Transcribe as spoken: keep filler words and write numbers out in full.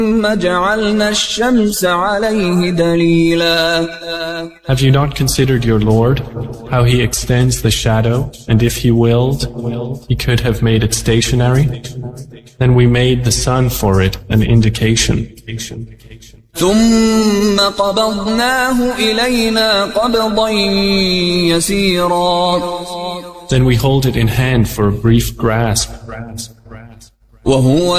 جعلنا الشمس عليه دليلا. Have you not considered your Lord, how He extends the shadow, and if He willed, He could have made it stationary? Then we made the sun for it an indication. ثم قبضناه إلينا قبضا يسيرا. Then we hold it in hand for a brief grasp. وهو